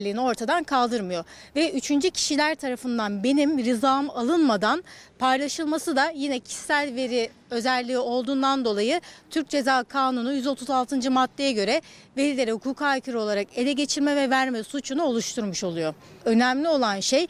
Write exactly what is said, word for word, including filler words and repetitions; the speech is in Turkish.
ortadan kaldırmıyor. Ve üçüncü kişiler tarafından benim rızam alınmadan paylaşılması da yine kişisel veri özelliği olduğundan dolayı Türk Ceza Kanunu yüz otuz altıncı maddeye göre verileri hukuka aykırı olarak ele geçirme ve verme suçunu oluşturmuş oluyor. Önemli olan şey